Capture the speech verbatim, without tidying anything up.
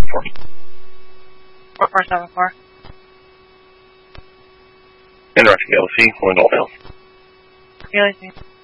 four. four four seven four. And Roger Galaxy, one Dolphin. Galaxy.